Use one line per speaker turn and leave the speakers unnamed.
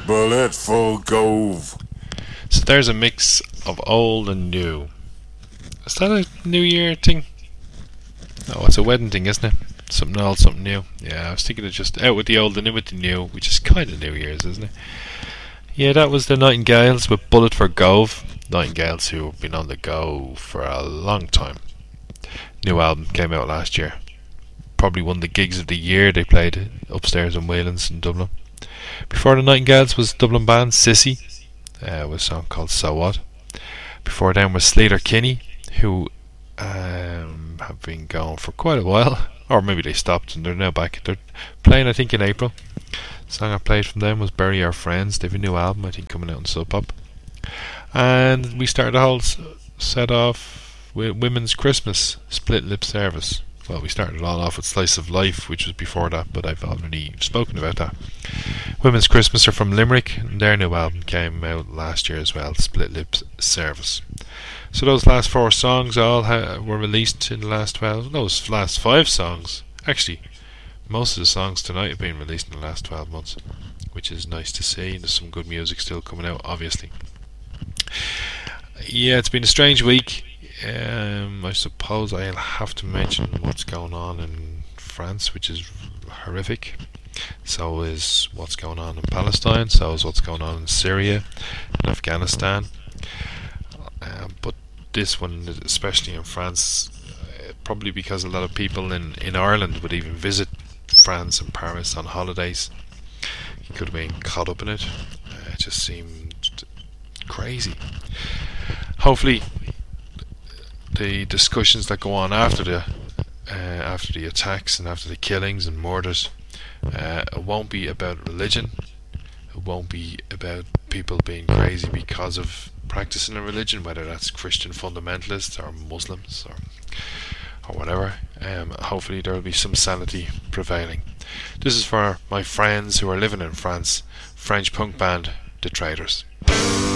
bullet full gove.
So there's a mix of old and new. Is that a New Year thing? Oh, it's a wedding thing, isn't it? Something old, something new. Yeah, I was thinking of just out with the old and in with the new, which is kind of New Year's, isn't it? Yeah, that was the Nightingales with Bullet for Gove. Nightingales who have been on the go for a long time. New album came out last year. Probably one of the gigs of the year. They played upstairs in Waylands in Dublin. Before the Nightingales was Dublin band Sissy, with a song called So What. Before them was Slater Kinney, who have been going for quite a while, or maybe they stopped and they're now back. They're playing, I think, in April. The song I played from them was Bury Our Friends. They have a new album, I think, coming out in Sub Pop. And we started the whole set off with Women's Christmas Split Lip Service. Well, we started it all off with Slice of Life, which was before that, but I've already spoken about that. Women's Christmas are from Limerick, and their new album came out last year as well, Split Lip Service. So those last 4 songs all were released in the last 12, those last 5 songs. Actually, most of the songs tonight have been released in the last 12 months, which is nice to see. There's some good music still coming out, obviously. Yeah, it's been a strange week. I suppose I'll have to mention what's going on in France, which is horrific. So is what's going on in Palestine. So is what's going on in Syria and Afghanistan. But this one, especially in France, probably because a lot of people in Ireland would even visit France and Paris on holidays. You could have been caught up in it. It just seemed crazy. Hopefully the discussions that go on after the attacks and after the killings and murders, it won't be about religion. It won't be about people being crazy because of practicing a religion, whether that's Christian fundamentalists or Muslims or whatever. Hopefully there will be some sanity prevailing. This is for my friends who are living in France. French punk band The Traitors.